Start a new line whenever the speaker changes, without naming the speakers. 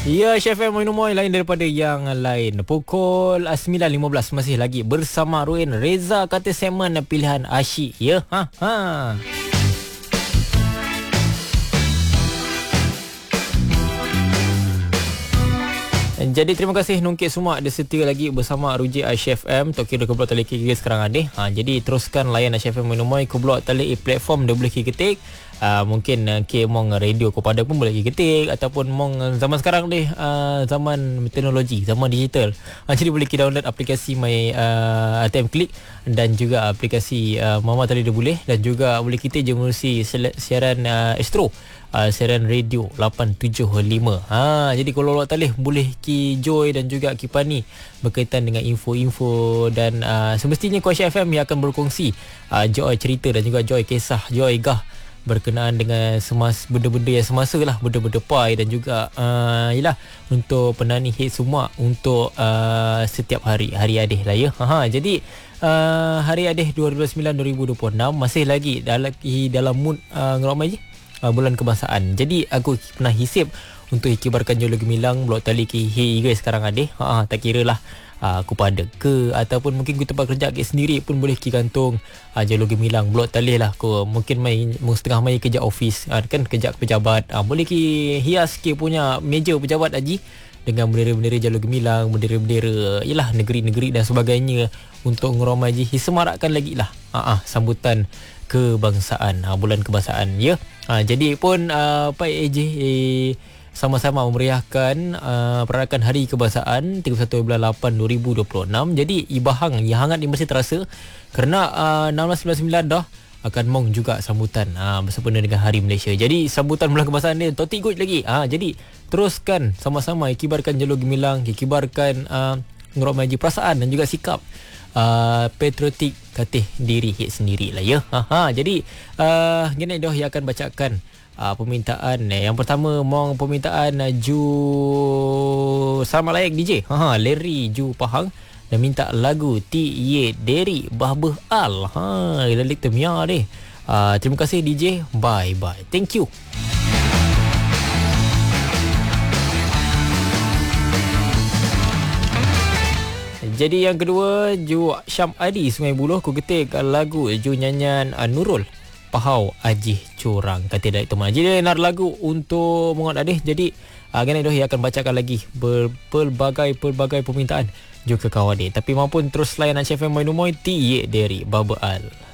Ya, Chef M Moy lain daripada yang lain. Pukul 9.15 masih lagi bersama Ruin Reza, kata segmen pilihan asyik. Ya, Jadi terima kasih Nungkit semua ada setia lagi bersama Ruji Chef M Tok kira ke blog tali kira sekarang ada. Jadi teruskan layan Chef M Minumoi ke blog tali platform dia boleh ketik. Mungkin mong radio kepada pun boleh ketik ataupun mong zaman sekarang deh zaman teknologi, zaman digital. Jadi boleh download aplikasi My ATM Click dan juga aplikasi Mama Tali dia boleh, dan juga boleh kita je menerusi siaran Astro. Siaran radio 875. Jadi kalau awak talih boleh ki Joy dan juga ki Pani berkaitan dengan info-info dan semestinya Kuasa FM yang akan berkongsi Joy cerita dan juga Joy kisah, Joy gah berkenaan dengan benda-benda yang semasa lah, benda-benda pai dan juga yalah untuk penani hit semua untuk setiap hari adih lah ya. Jadi hari adih 12/9/2026 masih lagi dalam mood ngeramai je bulan kebangsaan. Jadi aku pernah hisip untuk ikibarkan Jolo Gemilang blok tali ki guys sekarang ada. Tak kira lah aku pada ke ataupun mungkin aku tempat kerja ke sendiri pun boleh ki kantung Jolo Gemilang blok tali lah. Aku mungkin setengah mai kerja office kan, kerja pejabat, boleh ki hias ki punya meja pejabat haji dengan bendera-bendera Jalur Gemilang, bendera-bendera yalah negeri-negeri dan sebagainya untuk ngeramai haji semarakkan lagi lah sambutan kebangsaan, bulan kebangsaan ya. Jadi pun Pak AJ sama-sama memeriahkan perayaan Hari Kebangsaan 31 bulan 8 2026. Jadi ibahang yang hangat ni masih terasa kerana 16.9 dah akan mong juga sambutan bersempena dengan Hari Malaysia. Jadi sambutan bulan kebangsaan ni totik good lagi. Jadi teruskan sama-sama ikibarkan Jalur Gemilang, ikibarkan ngeramai haji perasaan dan juga sikap patriotik katih diri hit sendiri lah ya. Jadi gini dah yang akan bacakan permintaan. Yang pertama mong permintaan Ju Selamat Layak DJ Larry Ju Pahang dan minta lagu T.Y. Derry Bahbeh Al. Lalik temia deh. Terima kasih DJ. Bye. Thank you. Jadi yang kedua Ju Syam Adi Sungai Buloh, ku ketik lagu Ju nyanyian Nurul Pahau Ajih Curang kata dari teman. Jadi nak lagu untuk mengat adih. Jadi gini dah yang akan bacakan lagi pelbagai permintaan juga kawan dia. Tapi maupun terus layanan Chef M Moy T.Y. Derry Bahbeh Al.